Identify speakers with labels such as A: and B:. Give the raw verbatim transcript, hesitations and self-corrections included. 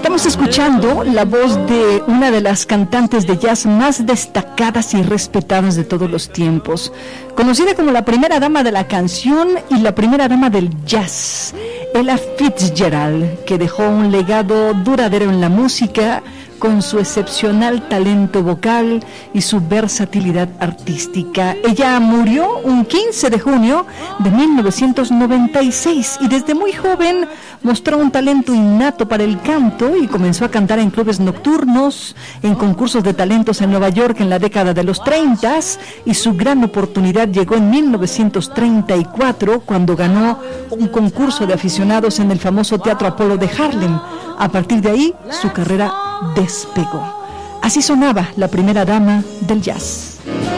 A: Estamos escuchando la voz de una de las cantantes de jazz más destacadas y respetadas de todos los tiempos, conocida como la primera dama de la canción y la primera dama del jazz, Ella Fitzgerald, que dejó un legado duradero en la música con su excepcional talento vocal y su versatilidad artística. Ella murió un quince de junio de mil novecientos noventa y seis y desde muy joven mostró un talento innato para el canto y comenzó a cantar en clubes nocturnos, en concursos de talentos en Nueva York en la década de los treinta, y su gran oportunidad llegó en mil novecientos treinta y cuatro cuando ganó un concurso de aficionados en el famoso Teatro Apolo de Harlem. A partir de ahí, su carrera despegó. Así sonaba la primera dama del jazz.